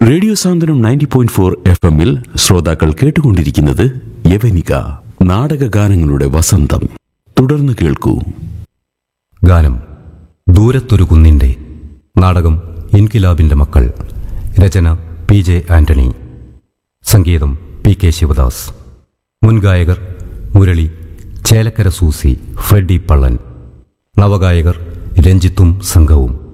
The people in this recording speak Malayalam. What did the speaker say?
റേഡിയോ സാന്ത്വനം 90.4 FM-ൽ ശ്രോതാക്കൾ കേട്ടുകൊണ്ടിരിക്കുന്നത് യവനിക നാടകഗാനങ്ങളുടെ വസന്തം. തുടർന്ന് കേൾക്കൂ. ഗാനം ദൂരത്തൊരു കുന്നിൻ്റെ. നാടകം ഇൻകിലാബിൻ്റെ മക്കൾ. രചന PJ ആന്റണി. സംഗീതം PK Sivadas. മുൻഗായകർ Murali, Chelakkara Susie, Freddy Pallan. നവഗായകർ രഞ്ജിത്തും സംഘവും.